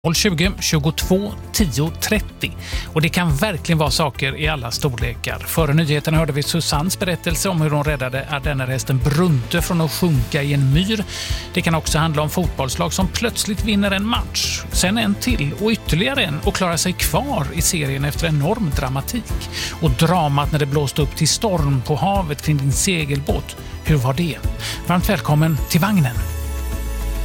020 22 10 30. Och det kan verkligen vara saker i alla storlekar. Före nyheten hörde vi Susannes berättelse om hur hon räddade ardennerhästen Brunte från att sjunka i en myr. Det kan också handla om fotbollslag som plötsligt vinner en match, sen en till och ytterligare en och klarar sig kvar i serien efter enorm dramatik. Och dramat när det blåste upp till storm på havet kring din segelbåt. Hur var det? Varmt välkommen till vagnen.